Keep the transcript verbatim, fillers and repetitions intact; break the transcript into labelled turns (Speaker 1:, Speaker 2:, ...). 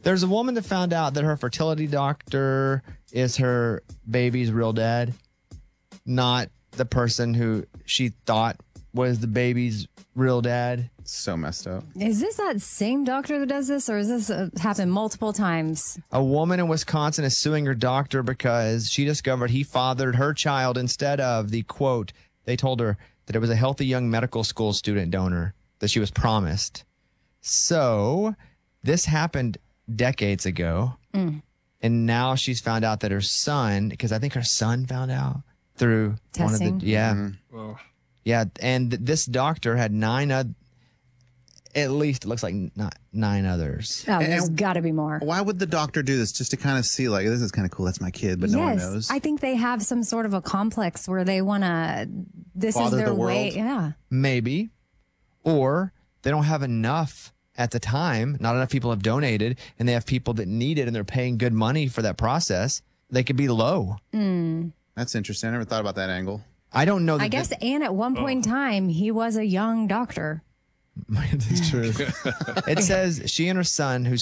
Speaker 1: There's a woman that found out that her fertility doctor is her baby's real dad, not the person who she thought was the baby's real dad.
Speaker 2: So messed up.
Speaker 3: Is this that same doctor that does this, or has this uh, happened multiple times?
Speaker 1: A woman in Wisconsin is suing her doctor because she discovered he fathered her child instead of the, quote, they told her that it was a healthy young medical school student donor that she was promised. So this happened decades ago.
Speaker 3: Mm.
Speaker 1: And now she's found out that her son, because I think her son found out through
Speaker 3: Testing.
Speaker 1: one of the, yeah.
Speaker 2: Mm-hmm.
Speaker 4: Well,
Speaker 1: Yeah. And th- this doctor had nine, uh, at least it looks like not nine others.
Speaker 3: Oh, there's
Speaker 2: And-
Speaker 3: got to be more.
Speaker 2: Why would the doctor do this? Just to kind of see, like, this is kind of cool. That's my kid, but no one
Speaker 3: Yes,
Speaker 2: knows.
Speaker 3: I think they have some sort of a complex where they want to. This
Speaker 2: Father
Speaker 3: is their
Speaker 2: the
Speaker 3: way.
Speaker 2: world?
Speaker 3: Yeah.
Speaker 1: Maybe. Or they don't have enough at the time. Not enough people have donated, and they have people that need it, and they're paying good money for that process. They could be low.
Speaker 2: That's interesting. I never thought about that angle.
Speaker 1: I don't know. That
Speaker 3: I guess,
Speaker 1: that-
Speaker 3: and at one point in time, he was a young doctor.
Speaker 1: That's true. It says she and her son, who's